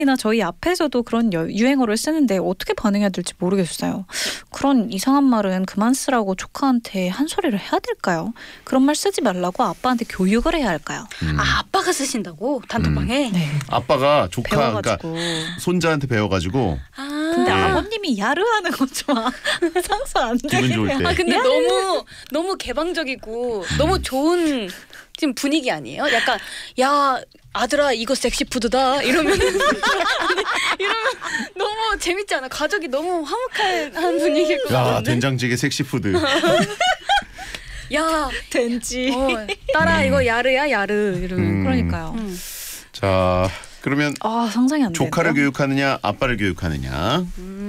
나 저희 앞에서도 그런 유행어를 쓰는데 어떻게 반응해야 될지 모르겠어요. 그런 이상한 말은 그만 쓰라고 조카한테 한 소리를 해야 될까요? 그런 말 쓰지 말라고 아빠한테 교육을 해야 할까요? 아, 아빠가 쓰신다고? 단톡방에? 네. 아빠가 조카 그러니까 배워가지고. 손자한테 배워가지고 근데 네. 아버님이 야르하는 거 좋아. 상수 안 기분 좋을 되겠네요. 때. 아, 근데 너무 개방적이고 너무 좋은 지금 분위기 아니에요? 약간 야 아들아 이거 섹시푸드다 이러면 너무 재밌지 않아? 가족이 너무 화목한 분위기일 것 야 같은데. 된장찌개 섹시푸드. 야 된지. 딸아 이거 야르야 야르 이러면. 그러니까요. 자 그러면 상상이 안 돼. 조카를 교육하느냐 아빠를 교육하느냐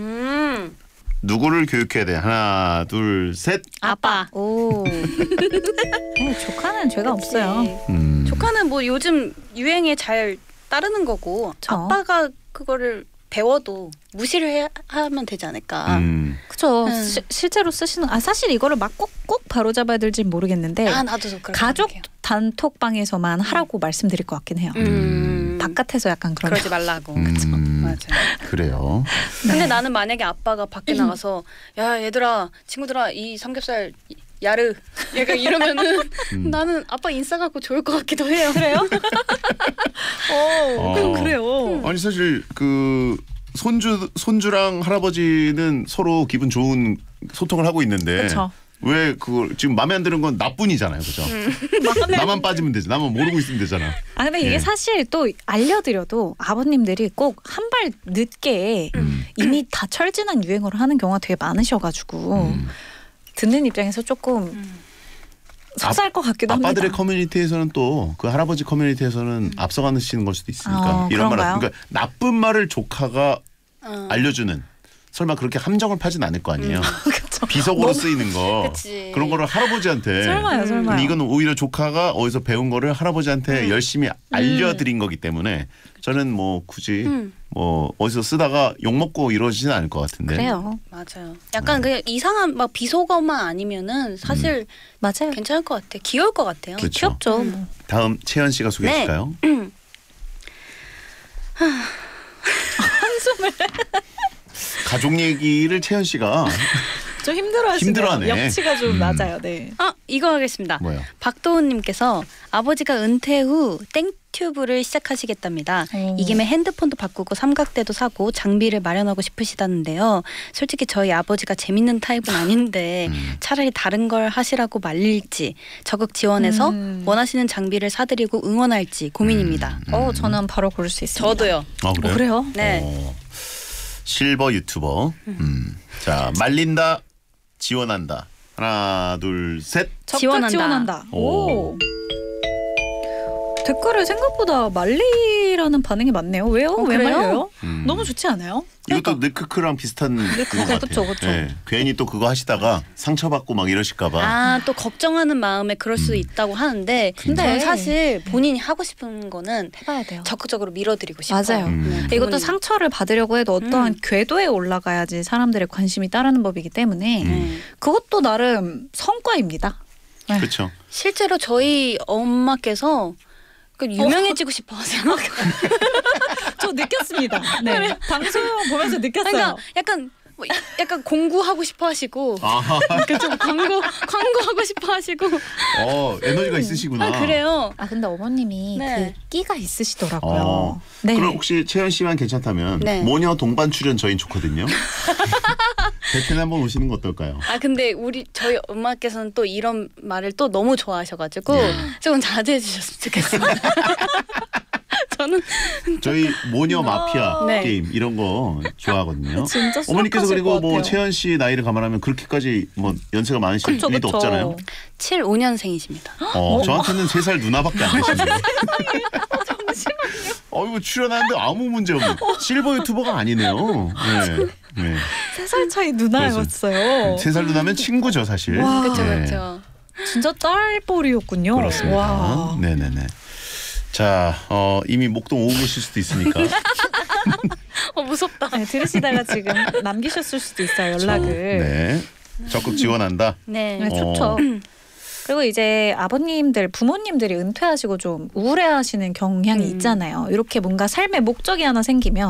누구를 교육해야 돼? 하나 둘 셋. 아빠. 오. 조카는 죄가 없어요. 조카는 뭐 요즘 유행에 잘 따르는 거고 그쵸. 아빠가 그거를 배워도 무시를 하면 되지 않을까. 그죠. 실제로 쓰시는 사실 이거를 막 꼭 바로 잡아야 될지 모르겠는데 아 나도 그렇게 가족 생각해요. 단톡방에서만 하라고 말씀드릴 것 같긴 해요. 바깥에서 약간 그런 그러지 말라고. 맞아요. 그래요. 근데 나는 만약에 아빠가 밖에 나가서 야 얘들아 친구들아 이 삼겹살 야르 약간 이러면은 나는 아빠 인싸 갖고 좋을 것 같기도 해요. 그래요? 그래요. 아니 사실 그 손주랑 할아버지는 서로 기분 좋은 소통을 하고 있는데 그쵸. 왜 그걸 지금 마음에 안 드는 건 나뿐이잖아요, 그죠? 나만 빠지면 되지, 나만 모르고 있으면 되잖아. 근데 이게 예. 사실 또 알려드려도 아버님들이 꼭 한 발 늦게 이미 다 철진한 유행어를 하는 경우가 되게 많으셔가지고 듣는 입장에서 조금 섭섭할 것 같기도 합니다. 아빠들의 커뮤니티에서는 또 그 할아버지 커뮤니티에서는 앞서가시는 걸 수도 있으니까 이런 말은 그런가요? 그러니까 나쁜 말을 조카가 알려주는 설마 그렇게 함정을 파진 않을 거 아니에요. 비속어로 쓰이는 거 그치. 그런 거를 할아버지한테 설마요. 그럼 이건 오히려 조카가 어디서 배운 거를 할아버지한테 열심히 알려드린 거기 때문에 저는 뭐 굳이 뭐 어디서 쓰다가 욕먹고 이러지는 않을 것 같은데. 그래요. 맞아요. 약간 그 이상한 막 비속어만 아니면은 사실 맞아요. 괜찮을 것 같아. 귀여울 것 같아요. 그렇죠. 귀엽죠. 뭐. 다음 채연 씨가 소개해 줄까요? 한숨을 가족 얘기를 채연 씨가 좀 힘들어하시네요. 힘들어하네. 역치가 좀 낮아요. 네. 이거 하겠습니다. 뭐요? 박도훈님께서 아버지가 은퇴 후 땡튜브를 시작하시겠답니다. 이 김에 핸드폰도 바꾸고 삼각대도 사고 장비를 마련하고 싶으시다는데요. 솔직히 저희 아버지가 재밌는 타입은 아닌데 차라리 다른 걸 하시라고 말릴지 적극 지원해서 원하시는 장비를 사드리고 응원할지 고민입니다. 저는 바로 고를 수 있습니다. 저도요. 아 그래요? 그래요? 네. 실버 유튜버. 자 말린다 지원한다. 하나 둘 셋. 적극 지원한다. 지원한다. 오. 댓글에 생각보다 말리라는 반응이 많네요. 왜요? 왜 그래요? 말려요? 너무 좋지 않아요? 이것도 느크크랑 비슷한 그거 같아요. 그쵸, 그쵸. 예, 괜히 또 그거 하시다가 상처받고 막 이러실까봐. 또 걱정하는 마음에 그럴 수 있다고 하는데 근데 저는 사실 본인이 하고 싶은 거는 해봐야 돼요. 적극적으로 밀어드리고 싶어요. 맞아요. 이것도 부모님. 상처를 받으려고 해도 어떠한 궤도에 올라가야지 사람들의 관심이 따르는 법이기 때문에 그것도 나름 성과입니다. 그렇죠. 실제로 저희 엄마께서 유명해지고 싶어 하세요. 저 느꼈습니다. 네. 방송 보면서 느꼈어요. 그러니까 약간 공부하고 싶어 하시고 아하. 그러니까 좀 광고하고 싶어 하시고 에너지가 있으시구나. 그래요. 근데 어머님이 네. 그 끼가 있으시더라고요. 네. 그럼 혹시 채연 씨만 괜찮다면 네. 모녀 동반 출연 저희 좋거든요. 베트남 한번 오시는 거 어떨까요? 근데 저희 엄마께서는 또 이런 말을 또 너무 좋아하셔가지고 조금 자제해 주셨으면 좋겠어요. 저는 저희 모녀 마피아 네. 게임 이런 거 좋아하거든요. 진짜 어머니께서 수락하실 그리고 것 뭐 같아요. 채연 씨 나이를 감안하면 그렇게까지 뭐 연세가 많으실 그쵸, 리도 그쵸. 없잖아요. 75년생이십니다. 저한테는 3살 누나밖에 안 되시네요. 이거 출연하는데 아무 문제 없는 실버 유튜버가 아니네요. 네. 3살 차이 누나였어요. 3살 누나면 친구죠 사실. 와. 그렇죠, 네. 그렇죠. 진짜 딸뻘이었군요. 그렇습니다. 와. 네네네. 자, 이미 목동 오고 계실 수도 있으니까. 무섭다. 네, 들으시다가 지금 남기셨을 수도 있어요, 연락을. 네. 적극 지원한다. 네. 네, 좋죠. 그리고 이제 아버님들, 부모님들이 은퇴하시고 좀 우울해하시는 경향이 있잖아요. 이렇게 뭔가 삶의 목적이 하나 생기면